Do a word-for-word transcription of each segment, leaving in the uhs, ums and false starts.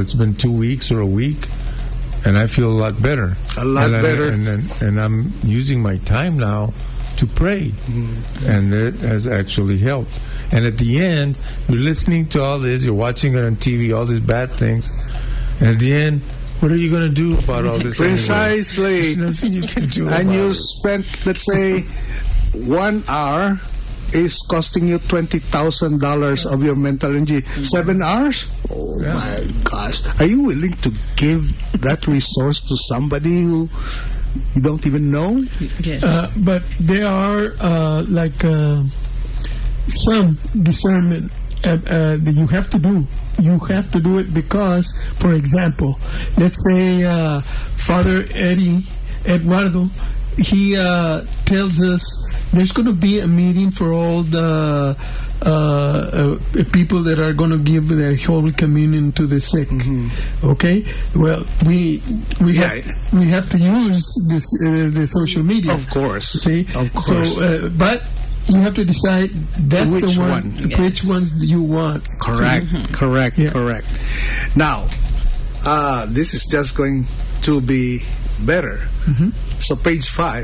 it's been two weeks or a week, and I feel a lot better. A lot and better. I, and, and, and I'm using my time now to pray, mm-hmm. and it has actually helped. And at the end, you're listening to all this, you're watching it on T V, all these bad things, and at the end, what are you going to do about all this? Precisely. Anyway? There's nothing you can do and about you it. spent, let's say, one hour is costing you twenty thousand dollars of your mental energy. Seven hours? Oh, yeah. My gosh. Are you willing to give that resource to somebody who you don't even know? Yes. Uh, but there are uh, like uh, some discernment uh, uh, that you have to do. You have to do it because, for example, let's say uh, Father Eddie Eduardo, he uh, tells us there's going to be a meeting for all the uh, uh, people that are going to give the Holy Communion to the sick. Mm-hmm. Okay, well, we we yeah. have, we have to use this uh, the social media, of course. See, of course. So, uh, but you have to decide that's which the one, one? Yes. Which ones do you want? Correct, so, mm-hmm. correct, yeah. correct. Now, uh, this is just going to be better. Mm-hmm. So, page five.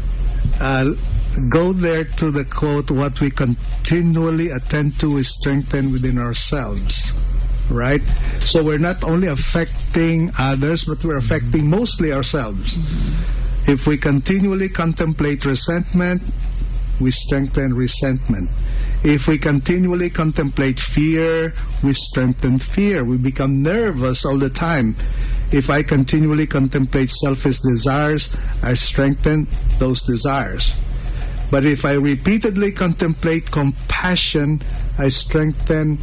Uh, go there to the quote, what we continually attend to is strengthened within ourselves. Right? So we're not only affecting others, but we're affecting mm-hmm. mostly ourselves. Mm-hmm. If we continually contemplate resentment, we strengthen resentment. If we continually contemplate fear, we strengthen fear. We become nervous all the time. If I continually contemplate selfish desires, I strengthen those desires. But if I repeatedly contemplate compassion, I strengthen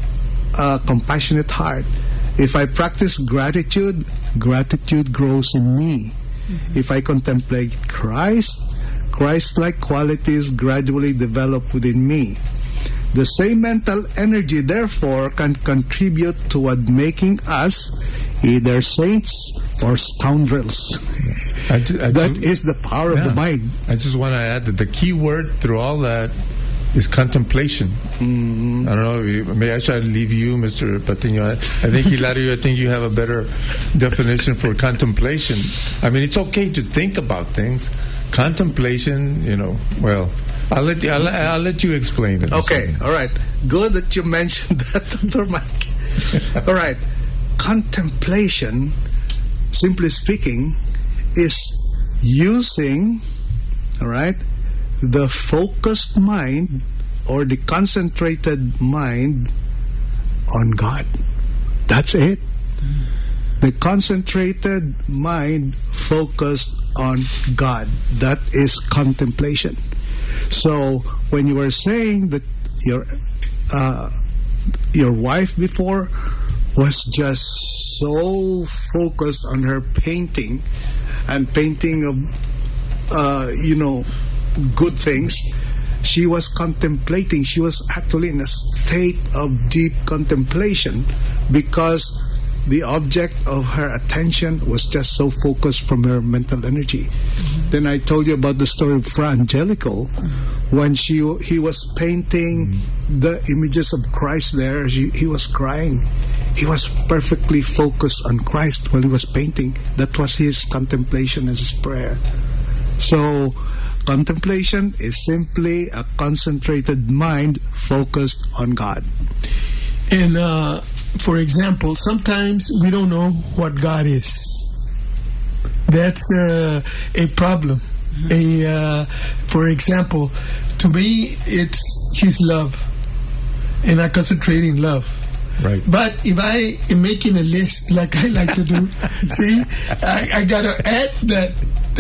a compassionate heart. If I practice gratitude, gratitude grows in me. Mm-hmm. If I contemplate Christ, Christ-like qualities gradually develop within me. The same mental energy, therefore, can contribute toward making us either saints or scoundrels. I ju- I that ju- is the power yeah. of the mind. I just want to add that the key word through all that is contemplation. Mm-hmm. I don't know, if you, maybe I should leave you, Mister Patino. I think, Hilario, I think you have a better definition for contemplation. I mean, it's okay to think about things. Contemplation, you know, well, I'll let you, I'll, I'll let you explain it. Okay, all right. Good that you mentioned that, Doctor Mike. All right. Contemplation, simply speaking, is using, all right, the focused mind or the concentrated mind on God. That's it. The concentrated mind focused on God. That is contemplation. So when you were saying that your uh, your wife before was just so focused on her painting and painting of uh, you know good things, she was contemplating. She was actually in a state of deep contemplation because the object of her attention was just so focused from her mental energy. Mm-hmm. Then I told you about the story of Fra Angelico. Mm-hmm. When she he was painting mm-hmm. the images of Christ there, she, he was crying. He was perfectly focused on Christ while he was painting. That was his contemplation as his prayer. So, contemplation is simply a concentrated mind focused on God. And, uh, for example, sometimes we don't know what God is. That's uh, a problem. Mm-hmm. A, uh, for example, to me, it's His love. And I concentrate in love. Right. But if I am making a list like I like to do, see, I, I got to add that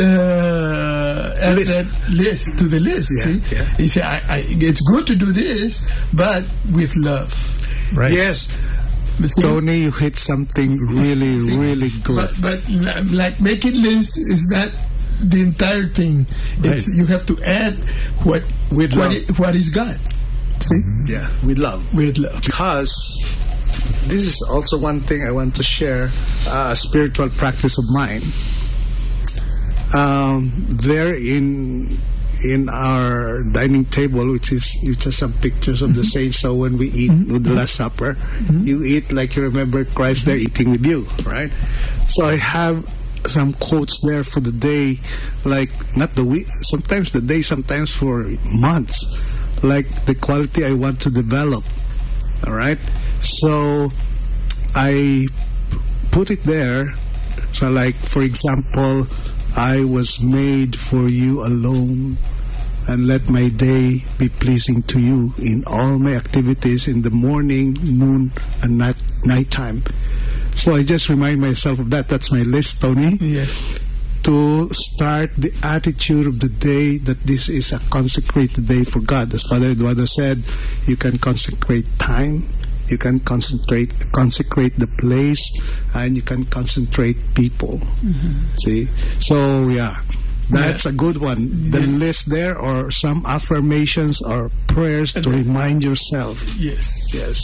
uh, add list. that list to the list. Yeah, see, yeah. you see, I, I, it's good to do this, but with love. Right. Yes. See? Tony, you hit something really, See? really good. But, but like making lists is not the entire thing. Right. It's, you have to add what With what, love. is, what is God. See, Mm-hmm. Yeah, with love. with love. Because this is also one thing I want to share, uh, a spiritual practice of mine. Um, there in in our dining table, which is which has some pictures of the saints. So when we eat with the Last Supper, you eat like you remember Christ there eating with you, right? So I have some quotes there for the day, like not the week, sometimes the day, sometimes for months, like the quality I want to develop. All right, so I put it there. So, like for example, I was made for you alone, and let my day be pleasing to you in all my activities in the morning, noon, and night nighttime. So I just remind myself of that. That's my list, Tony. Yes. To start the attitude of the day that this is a consecrated day for God. As Father Eduardo said, you can consecrate time, you can concentrate, consecrate the place, and you can concentrate people. Mm-hmm. See? So, yeah. That's yeah. a good one. The yeah. list there, or some affirmations or prayers to remind yourself. Yes. Yes.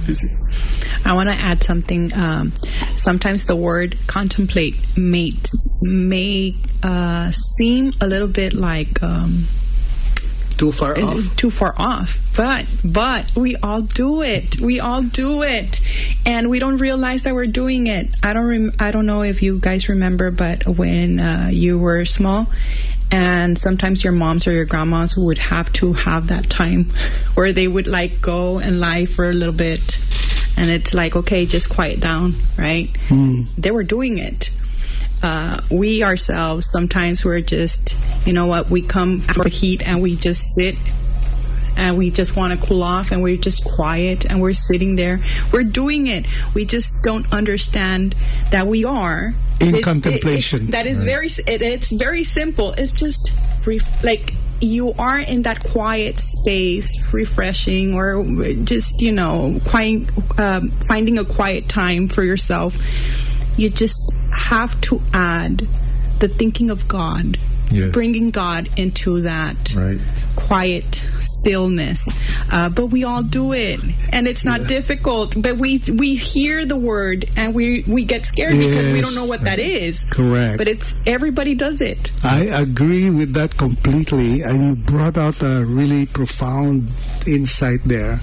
I want to add something. Um, sometimes the word contemplate may, may uh, seem a little bit like... Um, Too far off. Too far off. But but we all do it. We all do it, and we don't realize that we're doing it. I don't. Rem- I don't know if you guys remember, but when uh, you were small, and sometimes your moms or your grandmas would have to have that time where they would like go and lie for a little bit, and it's like, okay, just quiet down, right? Mm. They were doing it. Uh, we ourselves, sometimes we're just, you know what, we come after heat and we just sit and we just want to cool off and we're just quiet and we're sitting there. We're doing it. We just don't understand that we are. In it, contemplation. It, it, that is right. very, it, it's very simple. It's just ref- like you are in that quiet space, refreshing, or just, you know, quiet, um, finding a quiet time for yourself. You just have to add the thinking of God, yes. bringing God into that right. quiet stillness. Uh, but we all do it, and it's not yeah. difficult. But we we hear the word, and we, we get scared yes. because we don't know what that is. Correct. But it's everybody does it. I agree with that completely, and you brought out a really profound insight there,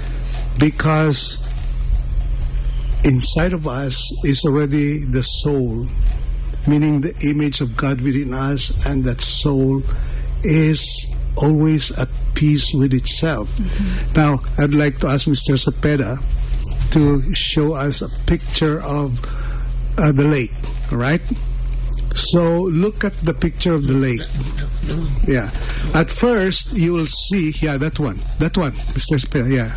because inside of us is already the soul, meaning the image of God within us, and that soul is always at peace with itself. Mm-hmm. Now, I'd like to ask Mister Cepeda to show us a picture of uh, the lake, all right? So, look at the picture of the lake. Yeah. At first, you will see, yeah, that one, that one, Mister Cepeda, yeah.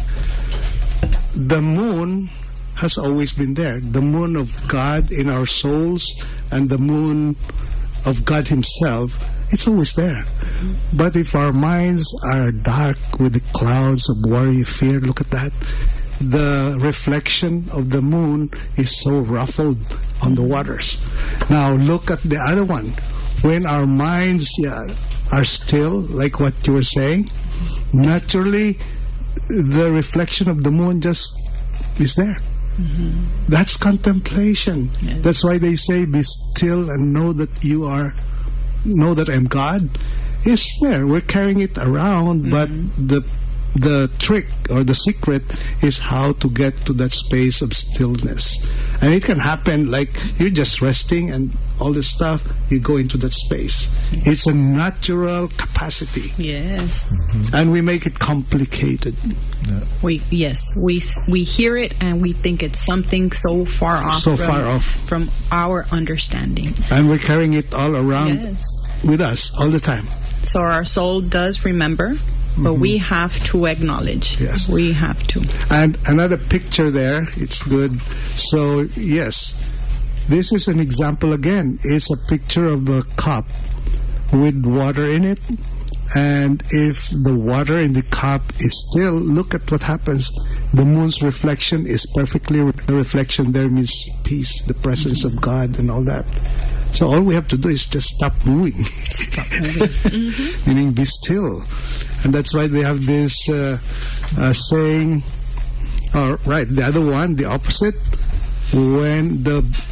The moon has always been there. The moon of God in our souls and the moon of God Himself, it's always there. But if our minds are dark with the clouds of worry, fear, look at that. The reflection of the moon is so ruffled on the waters. Now look at the other one. When our minds yeah, are still, like what you were saying, naturally the reflection of the moon just is there. Mm-hmm. That's contemplation. Yes. That's why they say, be still and know that you are, know that I'm God. It's there. We're carrying it around, mm-hmm. but the the trick or the secret is how to get to that space of stillness. And it can happen like you're just resting and all this stuff, you go into that space. Yes. It's a natural capacity. Yes. Mm-hmm. And we make it complicated. Yeah. We yes, we we hear it and we think it's something so far off, so from, far off from our understanding. And we're carrying it all around yes. with us all the time. So our soul does remember, but mm-hmm. we have to acknowledge. Yes, we have to. And another picture there. It's good. So yes, this is an example again. It's a picture of a cup with water in it. And if the water in the cup is still, look at what happens. The moon's reflection is perfectly, the reflection there means peace, the presence of God and all that. So all we have to do is just stop moving. Stop moving. Mm-hmm. Meaning be still. And that's why they have this uh, uh, saying, uh, right, the other one, the opposite, when the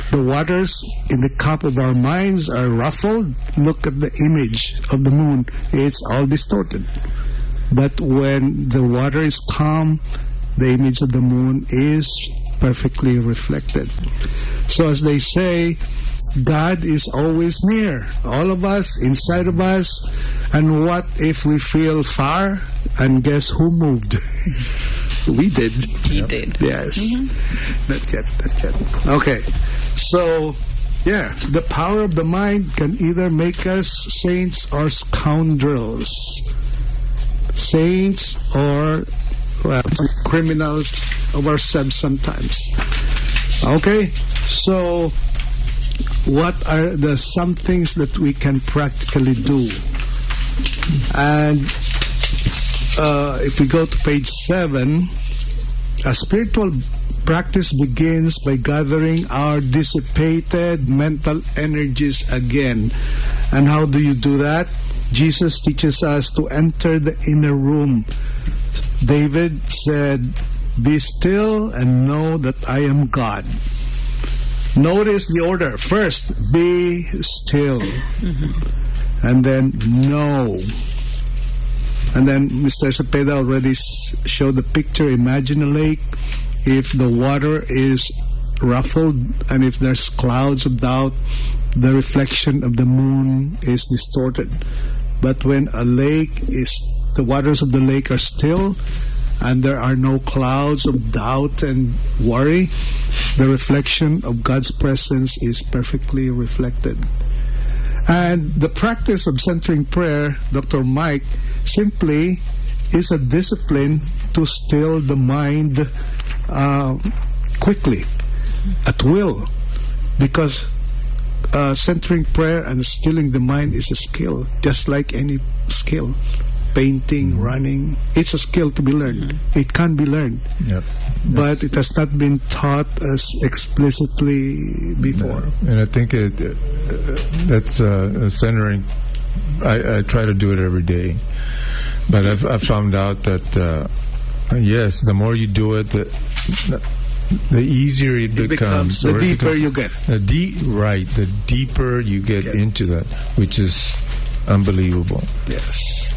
the waters in the cup of our minds are ruffled, look at the image of the moon. It's all distorted. But when the water is calm, the image of the moon is perfectly reflected. So as they say, God is always near, all of us, inside of us. And what if we feel far? And guess who moved? We did. He did. Yes. Mm-hmm. Not yet, not yet. Okay. So, yeah, the power of the mind can either make us saints or scoundrels. Saints or, well, criminals of ourselves sometimes. Okay? So, what are the some things that we can practically do? And uh, if we go to page seven, a spiritual practice begins by gathering our dissipated mental energies again. And how do you do that? Jesus teaches us to enter the inner room. David said, "Be still and know that I am God." Notice the order. First, be still. Mm-hmm. And then, know. And then Mister Cepeda already s- showed the picture. Imagine a lake. If the water is ruffled and if there's clouds of doubt, the reflection of the moon is distorted. But when a lake is, the waters of the lake are still, and there are no clouds of doubt and worry, the reflection of God's presence is perfectly reflected. And the practice of centering prayer, Doctor Mike, simply is a discipline to still the mind uh, quickly, at will, because uh, centering prayer and stilling the mind is a skill, just like any skill. Painting, running, it's a skill to be learned. It can be learned. Yep. But it has not been taught as explicitly before. No. And I think it, uh, that's uh, centering. I, I try to do it every day. But I've, I've found out that, uh, yes, the more you do it, the, the easier it, it becomes. becomes. The or deeper becomes, you get. The deep, right, the deeper you get Okay. into that, which is unbelievable. Yes.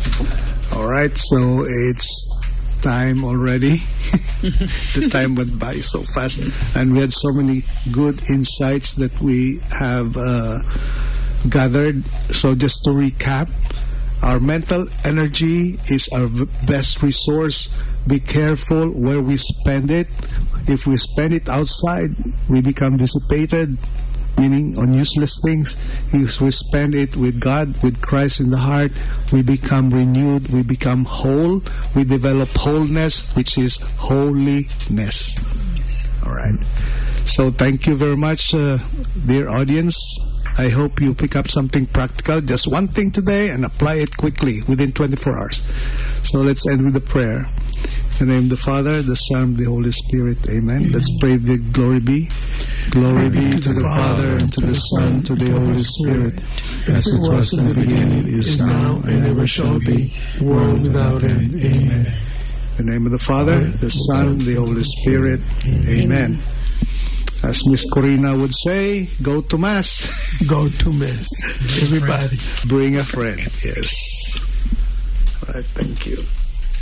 All right, so it's time already. The time went by so fast, and we had so many good insights that we have uh, gathered. So just to recap, our mental energy is our v- best resource. Be careful where we spend it. If we spend it outside, we become dissipated, meaning on useless things. If we spend it with God, with Christ in the heart, we become renewed, we become whole, we develop wholeness, which is holiness. All right. So thank you very much, uh, dear audience. I hope you pick up something practical, just one thing today, and apply it quickly within twenty-four hours. So let's end with a prayer. In the name of the Father, the Son, the Holy Spirit. Amen. Let's pray the glory be. Glory be to the Father, and to the Son, to the Holy Spirit, as it was in the beginning, is now, and ever shall be, world without end. Amen. In the name of the Father, the Son, the Holy Spirit. Amen. As Miss Corina would say, go to Mass. Go to Mass. Everybody. Bring a friend. Yes. All right, thank you.